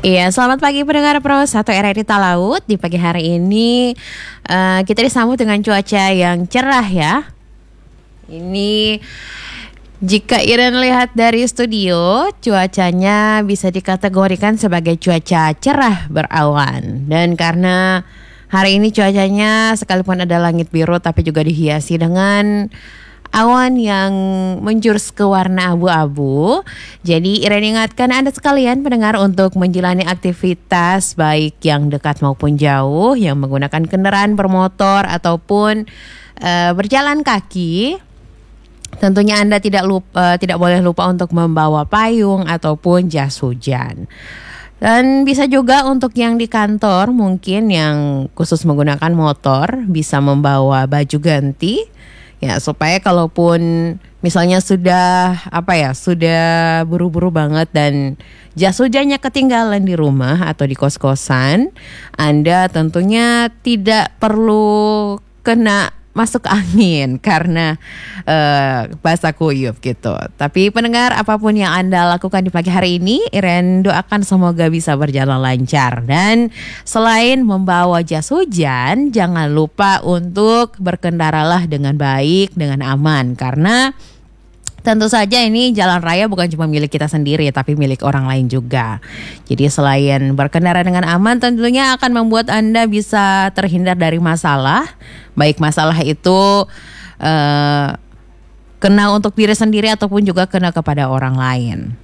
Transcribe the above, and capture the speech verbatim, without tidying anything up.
Iya, selamat pagi pendengar Pro satu R R I Talaut. Di pagi hari ini uh, kita disambut dengan cuaca yang cerah ya. Ini jika Iren lihat dari studio, cuacanya bisa dikategorikan sebagai cuaca cerah berawan. Dan karena hari ini cuacanya sekalipun ada langit biru tapi juga dihiasi dengan awan yang menjurus ke warna abu-abu. Jadi Iren ingatkan Anda sekalian pendengar untuk menjalani aktivitas baik yang dekat maupun jauh, yang menggunakan kendaraan bermotor ataupun uh, berjalan kaki. Tentunya Anda tidak lupa, uh, tidak boleh lupa untuk membawa payung ataupun jas hujan. Dan bisa juga untuk yang di kantor mungkin yang khusus menggunakan motor bisa membawa baju ganti. Ya, supaya kalaupun misalnya sudah apa ya, sudah buru-buru banget dan jas hujannya ketinggalan di rumah atau di kos-kosan, Anda tentunya tidak perlu kena masuk angin karena uh, basah kuyup gitu. Tapi pendengar, apapun yang Anda lakukan di pagi hari ini, Iren doakan semoga bisa berjalan lancar. Dan selain membawa jas hujan, jangan lupa untuk berkendaralah dengan baik, dengan aman. Karena tentu saja ini jalan raya bukan cuma milik kita sendiri tapi milik orang lain juga. Jadi selain berkendara dengan aman, tentunya akan membuat Anda bisa terhindar dari masalah. Baik masalah itu uh, kena untuk diri sendiri ataupun juga kena kepada orang lain.